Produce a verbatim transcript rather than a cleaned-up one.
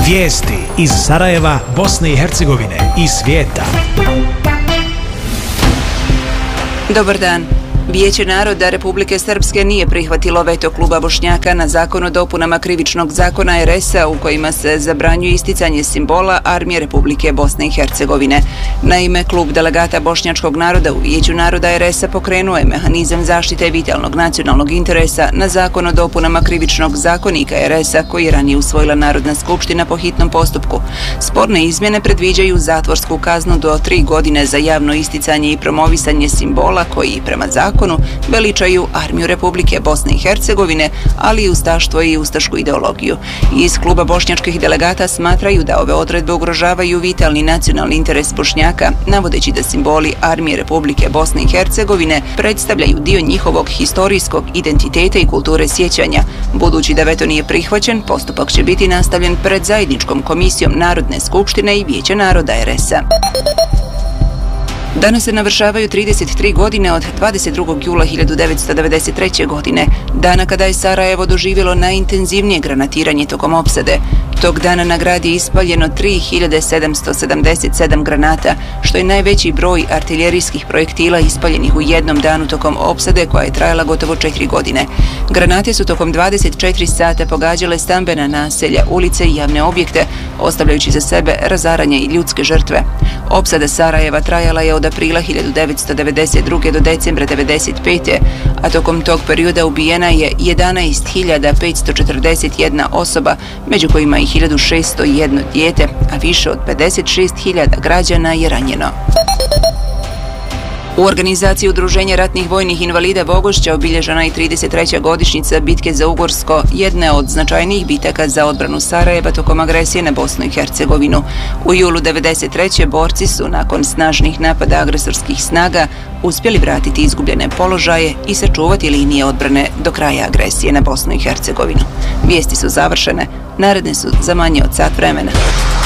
Vijesti iz Sarajeva, Bosne i Hercegovine i svijeta. Dobar dan. Vijeće naroda Republike Srpske nije prihvatilo veto kluba Bošnjaka na zakon o dopunama krivičnog zakona er es a u kojima se zabranjuje isticanje simbola Armije Republike Bosne i Hercegovine. Naime, klub delegata bošnjačkog naroda u Vijeću naroda er es a pokrenuo je mehanizam zaštite vitalnog nacionalnog interesa na zakon o dopunama krivičnog zakonika er es a koji je ranije usvojila Narodna skupština po hitnom postupku. Sporne izmjene predviđaju zatvorsku kaznu do tri godine za javno isticanje i promovisanje simbola koji prema zakonu veličaju Armiju Republike Bosne i Hercegovine, ali i ustaštvo i ustašku ideologiju. Iz kluba bošnjačkih delegata smatraju da ove odredbe ugrožavaju vitalni nacionalni interes Bošnjaka, navodeći da simboli Armije Republike Bosne i Hercegovine predstavljaju dio njihovog historijskog identiteta i kulture sjećanja. Budući da veto nije prihvaćen, postupak će biti nastavljen pred zajedničkom komisijom Narodne skupštine i Vijeća naroda er es a. Danas se navršavaju trideset tri godine od dvadeset drugog jula hiljadu devetsto devedeset treće. godine, dana kada je Sarajevo doživjelo najintenzivnije granatiranje tokom opsade. Tog dana na grad je ispaljeno tri hiljade sedamsto sedamdeset sedam granata, što je najveći broj artiljerijskih projektila ispaljenih u jednom danu tokom opsade koja je trajala gotovo četiri godine. Granate su tokom dvadeset četiri sata pogađale stambena naselja, ulice i javne objekte, ostavljajući za sebe razaranje i ljudske žrtve. Opsada Sarajeva trajala je od aprila hiljadu devetsto devedeset druge. do decembra devedeset pete. a tokom tog perioda ubijena je jedanaest hiljada petsto četrdeset jedna osoba, među kojima i hiljadu šeststo jedno dijete, a više od pedeset šest hiljada građana je ranjeno. U organizaciji Udruženja ratnih vojnih invalida Bogošća obilježena je trideset treća godišnjica bitke za Ugorsko, jedne od značajnijih bitaka za odbranu Sarajeva tokom agresije na Bosnu i Hercegovinu. U julu devedeset treće borci su, nakon snažnih napada agresorskih snaga, uspjeli vratiti izgubljene položaje i sačuvati linije odbrane do kraja agresije na Bosnu i Hercegovinu. Vijesti su završene, naredne su za manje od sat vremena.